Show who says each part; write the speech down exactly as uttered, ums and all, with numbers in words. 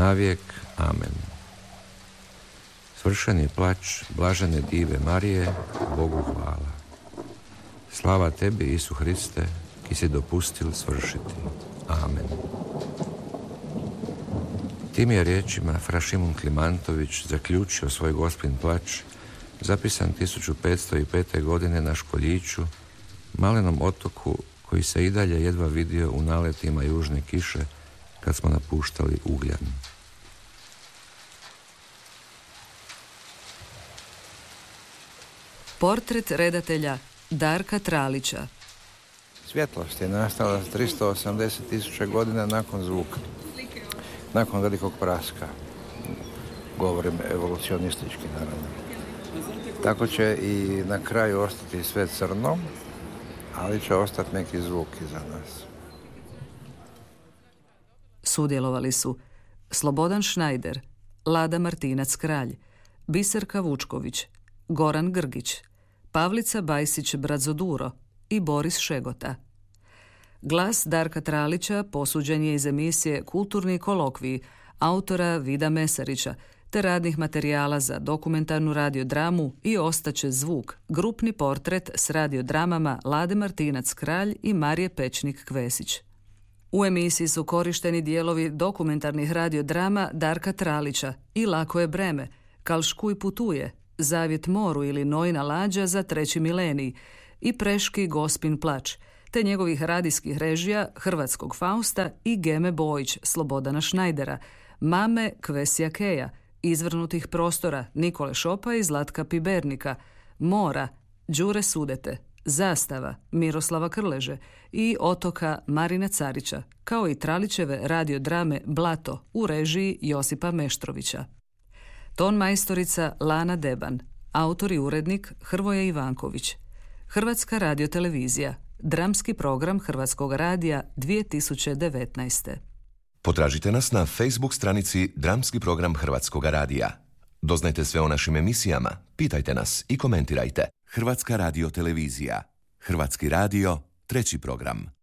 Speaker 1: navijek. Amen. Svršeni plač blažene Dive Marije, Bogu hvala. Slava tebi, Isu Hriste, ki si dopustil svršiti. Amen. Tim je riječima fra Šimun Klimantović zaključio svoj Gospin plač, zapisan tisuću petsto pete. godine na Školjiću, malenom otoku koji se i dalje jedva vidio u naletima južne kiše kad smo napuštali Ugljan.
Speaker 2: Portret redatelja Darka Tralića.
Speaker 3: Svjetlost je nastala tristo osamdeset tisuća godina nakon zvuka, nakon velikog praska. Govorim evolucionistički, naravno. Tako će i na kraju ostati sve crno, ali će ostati neki zvuk iza nas.
Speaker 2: Sudjelovali su Slobodan Šnajder, Lada Martinac-Kralj, Biserka Vučković, Goran Grgić, Pavlica Bajsić-Brazoduro i Boris Šegota. Glas Darka Tralića posuđen je iz emisije Kulturni kolokviji autora Vida Mesarića, te radnih materijala za dokumentarnu radiodramu i Ostaće zvuk, grupni portret s radiodramama Lade Martinac-Kralj i Marije Pečnik-Kvesić. U emisiji su korišteni dijelovi dokumentarnih radiodrama Darka Tralića i Lako je breme, Kal škuj putuje, Zavjet moru ili Nojina lađa za treći milenij i Preški Gospin plač, te njegovih radijskih režija Hrvatskog Fausta i Geme Bojić, Slobodana Šnajdera, Mame Kvesija Keja, Izvrnutih prostora Nikole Šopa i Zlatka Pibernika, Mora, Đure Sudete, Zastava Miroslava Krleže i Otoka Marina Carića, kao i Tralićeve radiodrame Blato u režiji Josipa Meštrovića. Ton majstorica Lana Deban, autor i urednik Hrvoje Ivanković. Hrvatska radiotelevizija, dramski program Hrvatskog radija dvije tisuće devetnaeste.
Speaker 4: Potražite nas na Facebook stranici Dramski program Hrvatskog radija. Doznajte sve o našim emisijama, pitajte nas i komentirajte. Hrvatska radiotelevizija. Hrvatski radio, treći program.